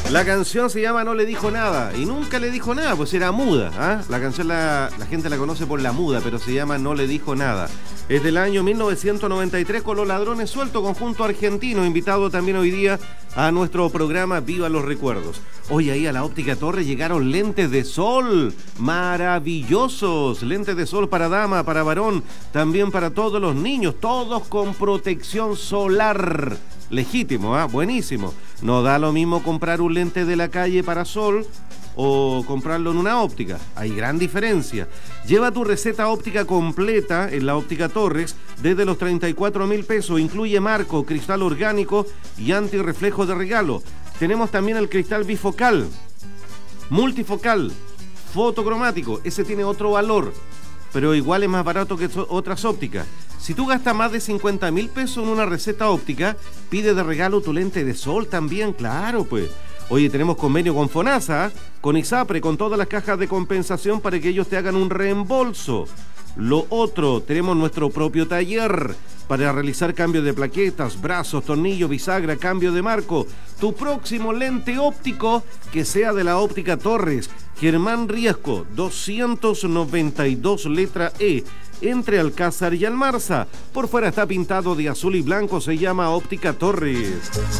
La canción se llama No le dijo nada, y nunca le dijo nada, pues era muda, ¿ah? La canción la gente la conoce por La Muda, pero se llama No le dijo nada. Es del año 1993 con Los Ladrones Sueltos, conjunto argentino, invitado también hoy día a nuestro programa Viva los Recuerdos. Hoy ahí a la Óptica Torre llegaron lentes de sol, maravillosos, lentes de sol para dama, para varón, también para todos los niños, todos con protección solar. Legítimo, buenísimo. No da lo mismo comprar un lente de la calle para sol o comprarlo en una óptica. Hay gran diferencia. Lleva tu receta óptica completa en la Óptica Torres desde los 34.000 pesos. Incluye marco, cristal orgánico y antirreflejo de regalo. Tenemos también el cristal bifocal, multifocal, fotocromático. Ese tiene otro valor, pero igual es más barato que otras ópticas. Si tú gastas más de 50.000 pesos en una receta óptica, pide de regalo tu lente de sol también, claro, pues. Oye, tenemos convenio con FONASA, con ISAPRE, con todas las cajas de compensación para que ellos te hagan un reembolso. Lo otro, tenemos nuestro propio taller para realizar cambios de plaquetas, brazos, tornillos, bisagra, cambio de marco. Tu próximo lente óptico que sea de la Óptica Torres. Germán Riesco, 292 letra E, entre Alcázar y Almarza. Por fuera está pintado de azul y blanco, se llama Óptica Torres.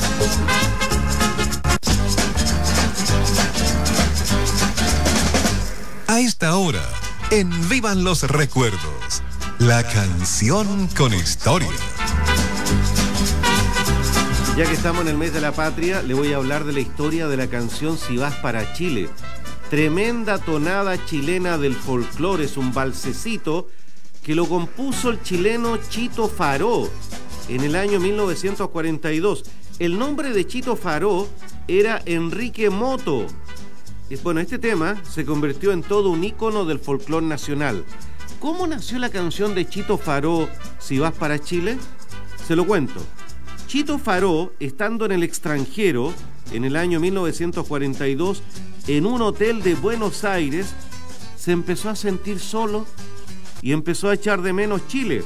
A esta hora, en Vivan los Recuerdos, la canción con historia. Ya que estamos en el mes de la patria, le voy a hablar de la historia de la canción Si vas para Chile. Tremenda tonada chilena del folclore, es un balsecito que lo compuso el chileno Chito Faró en el año 1942. El nombre de Chito Faró era Enrique Moto. Bueno, este tema se convirtió en todo un ícono del folclore nacional. ¿Cómo nació la canción de Chito Faró, Si vas para Chile? Se lo cuento. Chito Faró, estando en el extranjero, en el año 1942, en un hotel de Buenos Aires, se empezó a sentir solo y empezó a echar de menos Chile.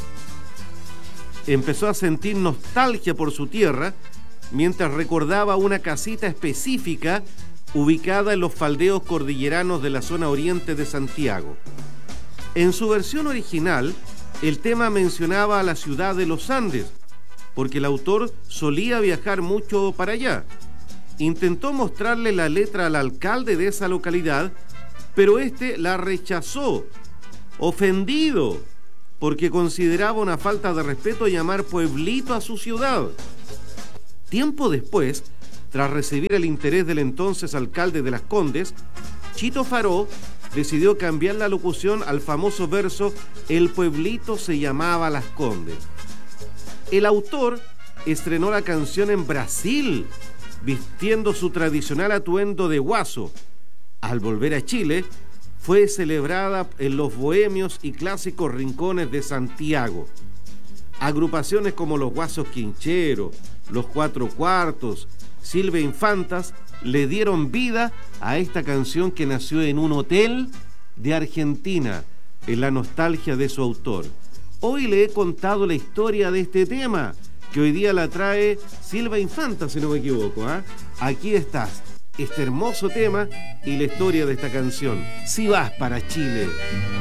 Empezó a sentir nostalgia por su tierra, mientras recordaba una casita específica ubicada en los faldeos cordilleranos de la zona oriente de Santiago. En su versión original, el tema mencionaba a la ciudad de los Andes, porque el autor solía viajar mucho para allá. Intentó mostrarle la letra al alcalde de esa localidad, pero este la rechazó, ofendido, porque consideraba una falta de respeto llamar pueblito a su ciudad. Tiempo después, tras recibir el interés del entonces alcalde de Las Condes, Chito Faró decidió cambiar la locución al famoso verso El pueblito se llamaba Las Condes. El autor estrenó la canción en Brasil, vistiendo su tradicional atuendo de guaso. Al volver a Chile, fue celebrada en los bohemios y clásicos rincones de Santiago. Agrupaciones como los Guasos Quincheros, los Cuatro Cuartos, Silvia Infantas le dieron vida a esta canción que nació en un hotel de Argentina, en la nostalgia de su autor. Hoy le he contado la historia de este tema, que hoy día la trae Silvia Infantas, si no me equivoco. Aquí estás, este hermoso tema y la historia de esta canción. Si vas para Chile.